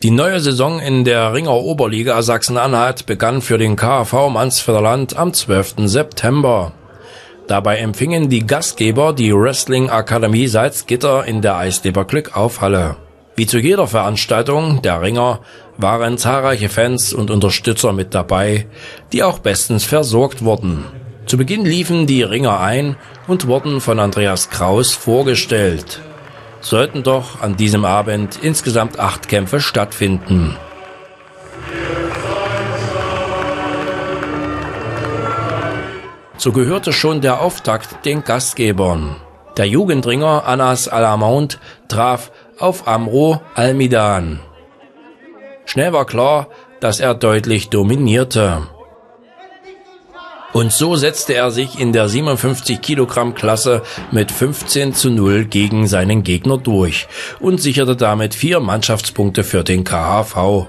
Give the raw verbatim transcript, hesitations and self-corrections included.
Die neue Saison in der Ringer Oberliga Sachsen-Anhalt begann für den K A V Mansfelder Land am zwölften September. Dabei empfingen die Gastgeber die Wrestling-Akademie Salzgitter in der Eisleber Glückauf-Halle. Wie zu jeder Veranstaltung der Ringer waren zahlreiche Fans und Unterstützer mit dabei, die auch bestens versorgt wurden. Zu Beginn liefen die Ringer ein und wurden von Andreas Kraus vorgestellt. Sollten doch an diesem Abend insgesamt acht Kämpfe stattfinden. So gehörte schon der Auftakt den Gastgebern. Der Jugendringer Anas Alamount traf auf Amro Almidan. Schnell war klar, dass er deutlich dominierte. Und so setzte er sich in der siebenundfünfzig Kilogramm Klasse mit fünfzehn zu null gegen seinen Gegner durch und sicherte damit vier Mannschaftspunkte für den K H V.